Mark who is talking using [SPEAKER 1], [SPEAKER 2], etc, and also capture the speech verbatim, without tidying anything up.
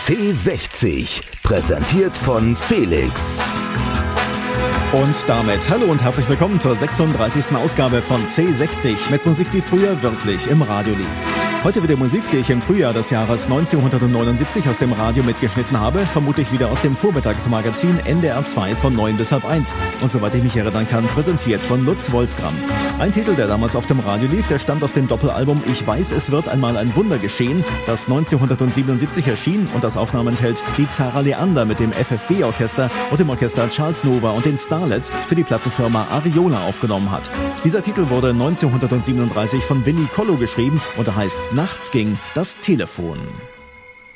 [SPEAKER 1] C sechzig, präsentiert von Felix.
[SPEAKER 2] Und damit hallo und herzlich willkommen zur sechsunddreißigsten Ausgabe von C sechzig mit Musik, die früher wirklich im Radio lief. Heute wieder Musik, die ich im Frühjahr des Jahres neunzehnhundertneunundsiebzig aus dem Radio mitgeschnitten habe, vermutlich wieder aus dem Vormittagsmagazin N D R zwei von neun bis halb eins und soweit ich mich erinnern kann, präsentiert von Lutz Wolfgram. Ein Titel, der damals auf dem Radio lief, der stammt aus dem Doppelalbum Ich weiß, es wird einmal ein Wunder geschehen, das neunzehnhundertsiebenundsiebzig erschien und das Aufnahmen enthält, die Zara Leander mit dem F F B-Orchester und dem Orchester Charles Nova und den Starlets für die Plattenfirma Ariola aufgenommen hat. Dieser Titel wurde neunzehnhundertsiebenunddreißig von Willy Collo geschrieben und er heißt Nachts ging das Telefon.